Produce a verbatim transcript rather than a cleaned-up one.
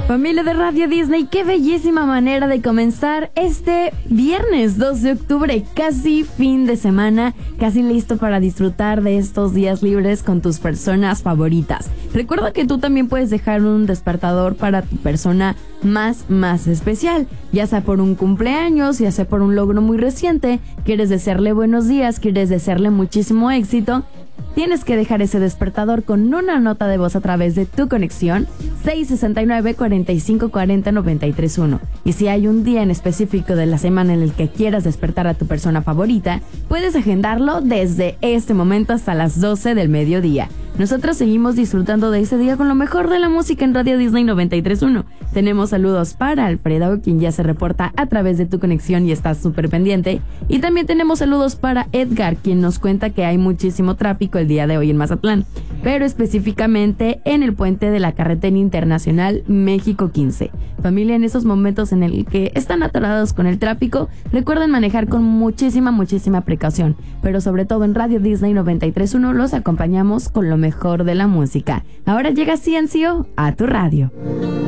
Familia de Radio Disney, qué bellísima manera de comenzar este viernes dos de octubre, casi fin de semana, casi listo para disfrutar de estos días libres con tus personas favoritas. Recuerda que tú también puedes dejar un despertador para tu persona más, más especial, ya sea por un cumpleaños, ya sea por un logro muy reciente, quieres desearle buenos días, quieres desearle muchísimo éxito. Tienes que dejar ese despertador con una nota de voz a través de tu conexión seis sesenta y nueve, cuarenta y cinco, cuarenta, noventa y tres uno. Y si hay un día en específico de la semana en el que quieras despertar a tu persona favorita, puedes agendarlo desde este momento hasta las doce del mediodía. Nosotros seguimos disfrutando de ese día con lo mejor de la música en Radio Disney noventa y tres uno. Tenemos saludos para Alfredo, quien ya se reporta a través de tu conexión y está súper pendiente. Y también tenemos saludos para Edgar, quien nos cuenta que hay muchísimo tráfico el día de hoy en Mazatlán, pero específicamente en el puente de la carretera internacional México quince. Familia, en esos momentos en el que están atorados con el tráfico, recuerden manejar con muchísima, muchísima precaución, pero sobre todo en Radio Disney noventa y tres uno los acompañamos con lo mejor de la música. Ahora llega Ciencio a tu radio.